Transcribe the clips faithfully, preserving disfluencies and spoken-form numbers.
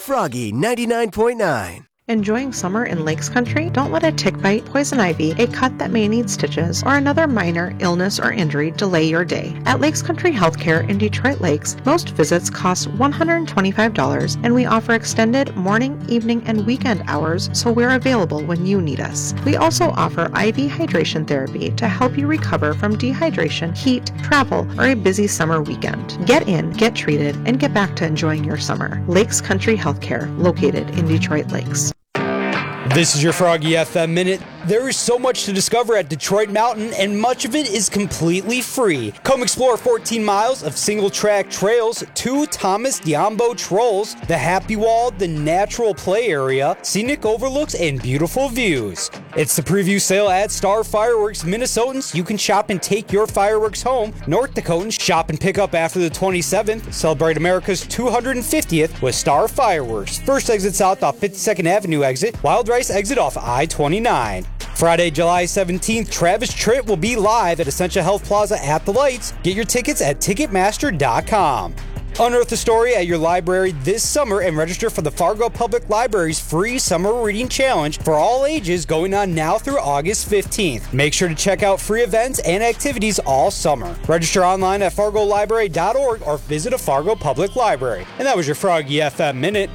Froggy ninety-nine point nine. Enjoying summer in Lakes Country? Don't let a tick bite, poison ivy, a cut that may need stitches, or another minor illness or injury delay your day. At Lakes Country Healthcare in Detroit Lakes, most visits cost one hundred twenty-five dollars, and we offer extended morning, evening, and weekend hours, so we're available when you need us. We also offer I V hydration therapy to help you recover from dehydration, heat, travel, or a busy summer weekend. Get in, get treated, and get back to enjoying your summer. Lakes Country Healthcare, located in Detroit Lakes. This is your Froggy F M Minute. There is so much to discover at Detroit Mountain, and much of it is completely free. Come explore fourteen miles of single-track trails, two Thomas Diambo Trolls, the Happy Wall, the natural play area, scenic overlooks, and beautiful views. It's the preview sale at Star Fireworks. Minnesotans, you can shop and take your fireworks home. North Dakotans, shop and pick up after the twenty-seventh. Celebrate America's two hundred fiftieth with Star Fireworks. First exit south off fifty-second Avenue exit, Wild Rice exit off I twenty-nine. Friday, July seventeenth, Travis Tritt will be live at Essentia Health Plaza at the Lights. Get your tickets at Ticketmaster dot com. Unearth a story at your library this summer and register for the Fargo Public Library's free Summer Reading Challenge for all ages going on now through August fifteenth. Make sure to check out free events and activities all summer. Register online at Fargo Library dot org or visit a Fargo Public Library. And that was your Froggy F M Minute.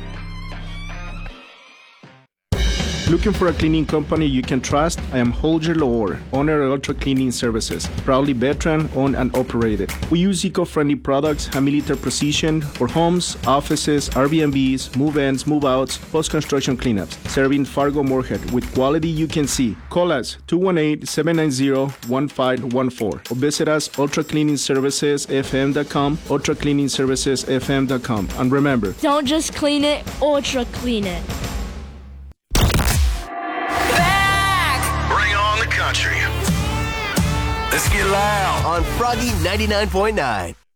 Looking for a cleaning company you can trust? I am Holger Lohr, owner of Ultra Cleaning Services, proudly veteran owned and operated. We use eco-friendly products and military precision for homes, offices, Airbnbs, move-ins, move-outs, post-construction cleanups, serving Fargo Moorhead with quality you can see. Call us two one eight, seven nine zero, one five one four or visit us ultra cleaning services f m dot com, ultra cleaning services f m dot com. And remember, don't just clean it, ultra clean it. Country. Let's get loud on Froggy ninety-nine point nine.